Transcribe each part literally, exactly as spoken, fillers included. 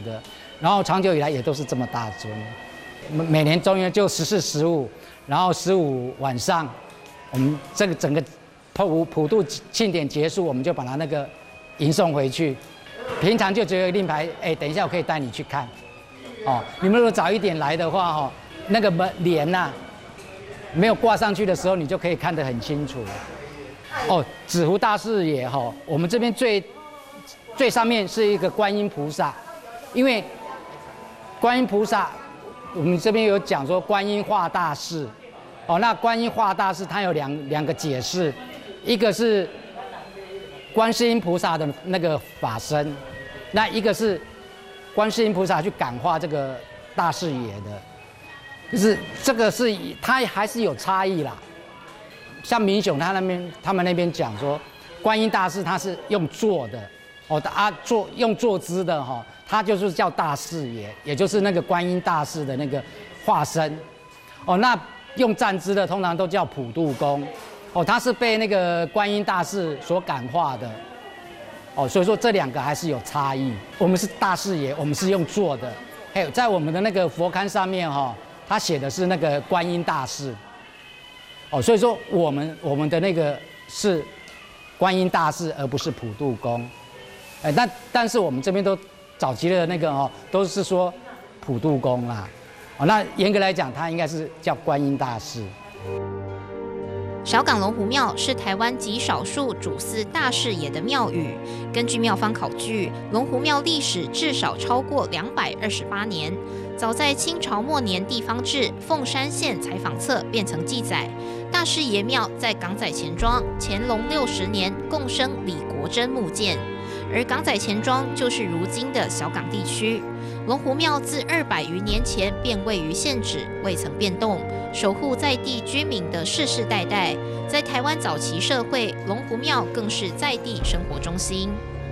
的，然后长久以来也都是这么大尊。每年中元就十四、十五，然后十五晚上，我们这个整个普普渡庆典结束，我们就把它那个迎送回去。平常就只有令牌，哎，等一下我可以带你去看。哦，你们如果早一点来的话，哦，那个门帘呐、啊、没有挂上去的时候，你就可以看得很清楚。哦，紫湖大士爷哈、哦，我们这边最最上面是一个观音菩萨，因为观音菩萨。我们这边有讲说观音化大士，哦，那观音化大士它有两两个解释，一个是观世音菩萨的那个法身，那一个是观世音菩萨去感化这个大士爷的，就是这个是它还是有差异啦。像民雄他那边他们那边讲说，观音大士他是用坐的，哦啊坐用坐姿的哈、哦。他就是叫大士爷，也就是那个观音大士的那个化身，哦，那用站姿的通常都叫普渡公，哦，他是被那个观音大士所感化的，哦，所以说这两个还是有差异。我们是大士爷，我们是用坐的，还有在我们的那个佛龛上面哈、哦，他写的是那个观音大士，哦，所以说我们我们的那个是观音大士，而不是普渡公，哎，但但是我们这边都。早期的那个哦，都是说普渡公啦，哦，那严格来讲，它应该是叫观音大士。 小港龙湖庙是台湾极少数主祀大士爷的庙宇。根据庙方考据，龙湖庙历史至少超过两百二十八年。早在清朝末年，地方志《凤山县采访册》便曾记载，大士爷庙在港仔钱庄乾隆六十年共生李国珍木建。而港仔钱庄就是如今的小港地区。龙湖庙自二百余年前便位于现址，未曾变动，守护在地居民的世世代代。在台湾早期社会，龙湖庙更是在地生活中心。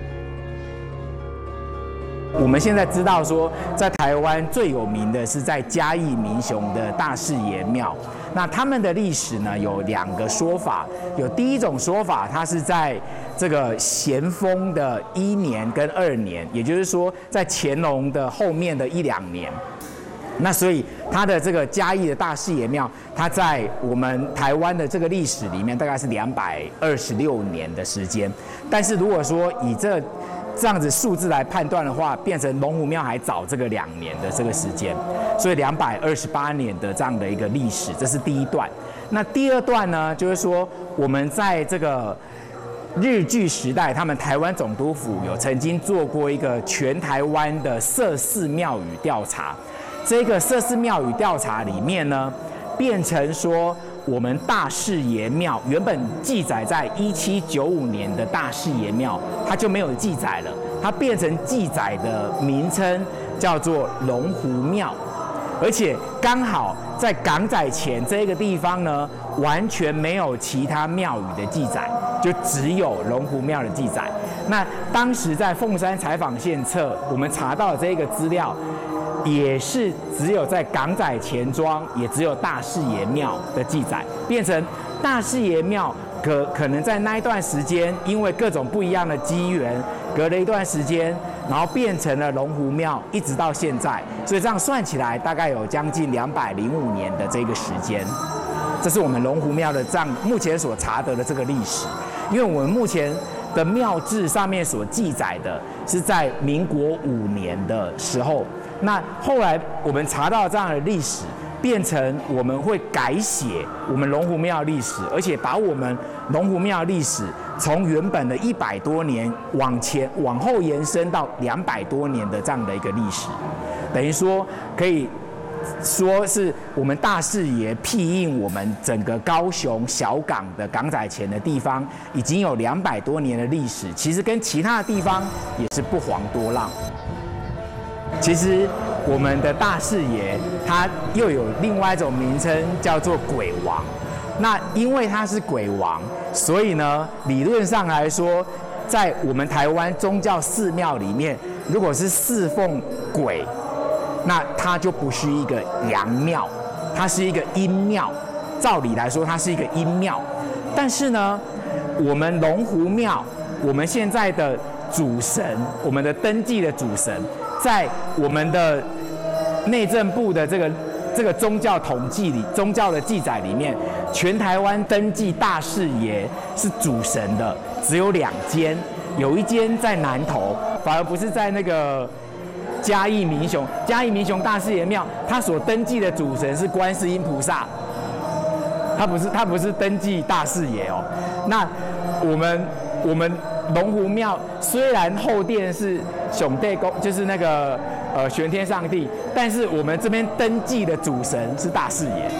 我们现在知道说，在台湾最有名的是在嘉义民雄的大士爷庙。那他们的历史呢，有两个说法。有第一种说法，它是在这个咸丰的一年跟二年，也就是说，在乾隆的后面的一两年。那所以它的这个嘉义的大士爷庙，它在我们台湾的这个历史里面，大概是两百二十六年的时间。但是如果说以这这样子数字来判断的话，变成龙湖庙还早这个两年的这个时间，所以两百二十八年的这样的一个历史，这是第一段。那第二段呢，就是说我们在这个日据时代，他们台湾总督府有曾经做过一个全台湾的社寺庙宇调查。这个社寺庙宇调查里面呢，变成说我们大士爷庙原本记载在一七九五年的大士爷庙，它就没有记载了，它变成记载的名称叫做龙湖庙，而且刚好在港仔前这个地方呢，完全没有其他庙宇的记载，就只有龙湖庙的记载。那当时在凤山采访县册，我们查到这个资料。也是只有在港仔钱庄，也只有大士爷庙的记载，变成大士爷庙可可能在那一段时间，因为各种不一样的机缘，隔了一段时间，然后变成了龙湖庙，一直到现在，所以这样算起来，大概有将近两百零五年的这个时间。这是我们龙湖庙的这样目前所查得的这个历史，因为我们目前的庙志上面所记载的是在民国五年的时候。那后来我们查到这样的历史，变成我们会改写我们龙湖庙历史，而且把我们龙湖庙历史从原本的一百多年往前往后延伸到两百多年的这样的一个历史，等于说可以说是我们大士爷庇应我们整个高雄小港的港仔前的地方，已经有两百多年的历史，其实跟其他的地方也是不遑多让。其实我们的大士爷他又有另外一种名称叫做鬼王。那因为他是鬼王，所以呢理论上来说，在我们台湾宗教寺庙里面，如果是侍奉鬼，那它就不是一个阳庙，它是一个阴庙。照理来说它是一个阴庙，但是呢我们龙湖庙，我们现在的主神，我们的登记的主神， 在我们的内政部的这个这个宗教统计里，宗教的记载里面，全台湾登记大士爷是主神的只有两间，有一间在南投，反而不是在那个嘉义民雄。嘉义民雄大士爷庙，他所登记的主神是观世音菩萨，他不是他不是登记大士爷哦。那我们我们龙湖庙虽然后殿是熊帝公，就是那个呃玄天上帝，但是我们这边登记的主神是大士爷。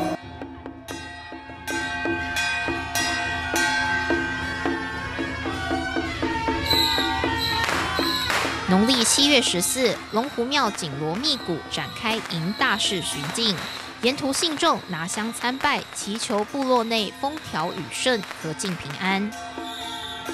农历七月十四，龙湖庙紧锣密鼓展开迎大士巡境，沿途信众拿香参拜，祈求部落内风调雨顺、和敬平安。